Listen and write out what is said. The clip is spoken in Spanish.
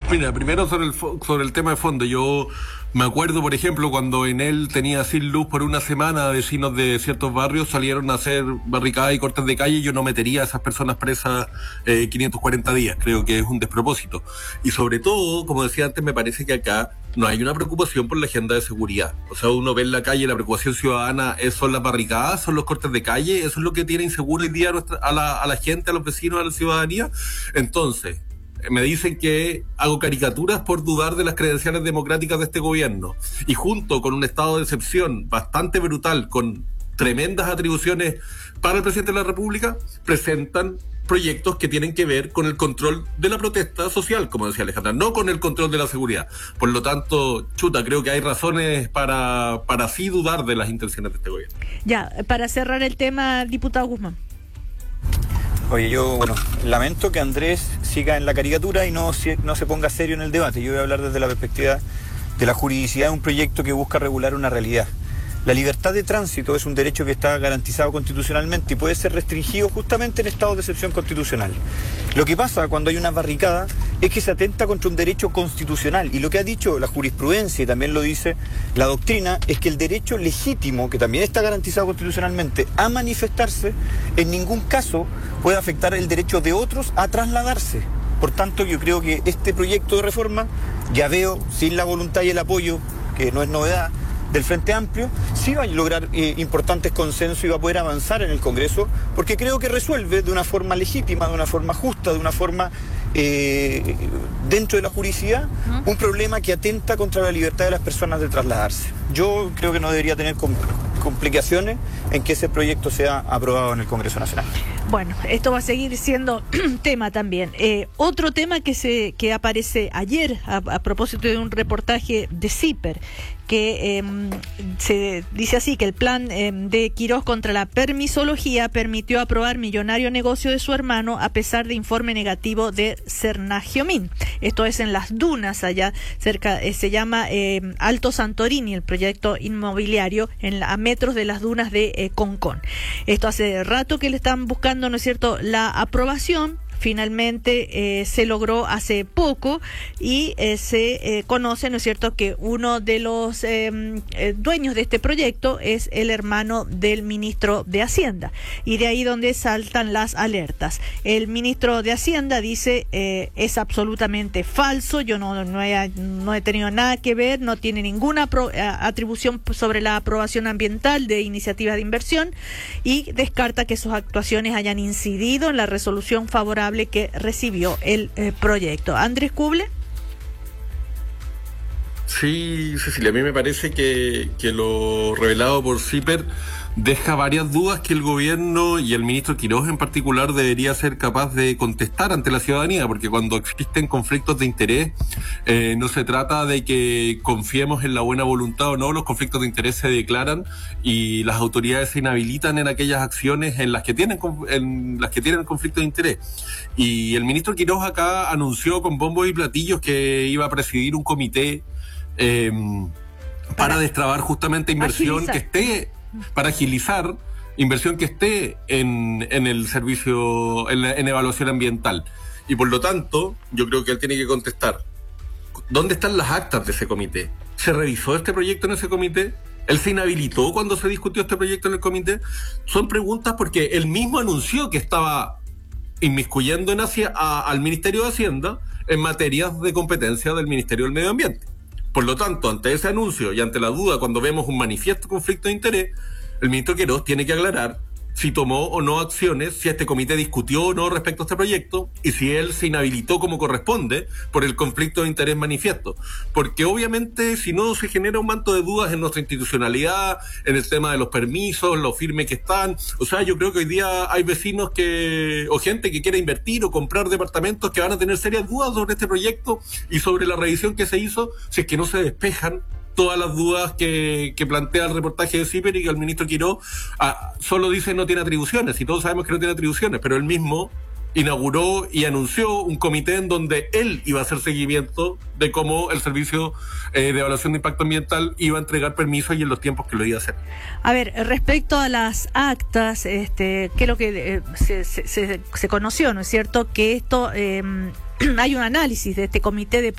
Mira, primero sobre el tema de fondo. Yo me acuerdo, por ejemplo, cuando Enel tenía sin luz por una semana, vecinos de ciertos barrios salieron a hacer barricadas y cortes de calle. Yo no metería a esas personas presas 540 días. Creo que es un despropósito. Y sobre todo, como decía antes, me parece que acá no hay una preocupación por la agenda de seguridad. O sea, uno ve en la calle, la preocupación ciudadana son las barricadas, son los cortes de calle. Eso es lo que tiene inseguro hoy día a la gente, a los vecinos, a la ciudadanía. Entonces, me dicen que hago caricaturas por dudar de las credenciales democráticas de este gobierno. Y junto con un estado de excepción bastante brutal, con tremendas atribuciones para el presidente de la República, presentan proyectos que tienen que ver con el control de la protesta social, como decía Alejandra, no con el control de la seguridad. Por lo tanto, creo que hay razones para sí dudar de las intenciones de este gobierno. Ya, para cerrar el tema, diputado Guzmán. Oye, lamento que Andrés siga en la caricatura y no se ponga serio en el debate. Yo voy a hablar desde la perspectiva de la juridicidad de un proyecto que busca regular una realidad. La libertad de tránsito es un derecho que está garantizado constitucionalmente y puede ser restringido justamente en estados de excepción constitucional. Lo que pasa cuando hay una barricada es que se atenta contra un derecho constitucional, y lo que ha dicho la jurisprudencia y también lo dice la doctrina es que el derecho legítimo, que también está garantizado constitucionalmente, a manifestarse, en ningún caso puede afectar el derecho de otros a trasladarse. Por tanto, yo creo que este proyecto de reforma, ya veo, sin la voluntad y el apoyo, que no es novedad, del Frente Amplio, sí va a lograr importantes consensos y va a poder avanzar en el Congreso, porque creo que resuelve de una forma legítima, de una forma justa, de una forma dentro de la juridicidad, un problema que atenta contra la libertad de las personas de trasladarse. Yo creo que no debería tener complicaciones en que ese proyecto sea aprobado en el Congreso Nacional. Bueno, esto va a seguir siendo tema también. Otro tema que aparece ayer a propósito de un reportaje de CIPER, que se dice así, que el plan de Quirós contra la permisología permitió aprobar millonario negocio de su hermano a pesar de informe negativo de Cernagiomín. Esto es en las dunas allá cerca, se llama Alto Santorini, el proyecto inmobiliario a metros de las dunas de Concón. Esto hace rato que le están buscando, ¿no es cierto?, la aprobación. Finalmente se logró hace poco y se conoce, ¿no es cierto?, que uno de los dueños de este proyecto es el hermano del ministro de Hacienda, y de ahí donde saltan las alertas. El ministro de Hacienda dice es absolutamente falso, yo no he tenido nada que ver, no tiene ninguna atribución sobre la aprobación ambiental de iniciativas de inversión, y descarta que sus actuaciones hayan incidido en la resolución favorable que recibió el proyecto. Andrés Kuble. Sí, Cecilia, a mí me parece que lo revelado por CIPER deja varias dudas que el gobierno y el ministro Quirós en particular debería ser capaz de contestar ante la ciudadanía, porque cuando existen conflictos de interés no se trata de que confiemos en la buena voluntad o no, los conflictos de interés se declaran y las autoridades se inhabilitan en aquellas acciones en las que tienen conflicto de interés. Y el ministro Quirós acá anunció con bombos y platillos que iba a presidir un comité para destrabar justamente inversión que esté, para agilizar inversión que esté en el servicio, en evaluación ambiental. Y por lo tanto, yo creo que él tiene que contestar, ¿dónde están las actas de ese comité? ¿Se revisó este proyecto en ese comité? ¿Él se inhabilitó cuando se discutió este proyecto en el comité? Son preguntas porque él mismo anunció que estaba inmiscuyendo al Ministerio de Hacienda en materias de competencia del Ministerio del Medio Ambiente. Por lo tanto, ante ese anuncio y ante la duda, cuando vemos un manifiesto conflicto de interés, el ministro Quirós tiene que aclarar si tomó o no acciones, si este comité discutió o no respecto a este proyecto y si él se inhabilitó como corresponde por el conflicto de interés manifiesto. Porque obviamente si no se genera un manto de dudas en nuestra institucionalidad, en el tema de los permisos, lo firme que están. O sea, yo creo que hoy día hay vecinos o gente que quiere invertir o comprar departamentos que van a tener serias dudas sobre este proyecto y sobre la revisión que se hizo, si es que no se despejan todas las dudas que plantea el reportaje de CIPER, y que el ministro Quirós solo dice no tiene atribuciones, y todos sabemos que no tiene atribuciones, pero él mismo inauguró y anunció un comité en donde él iba a hacer seguimiento de cómo el servicio de evaluación de impacto ambiental iba a entregar permisos y en los tiempos que lo iba a hacer. A ver, respecto a las actas, ¿qué es lo que se conoció, ¿no es cierto? Que esto hay un análisis de este comité de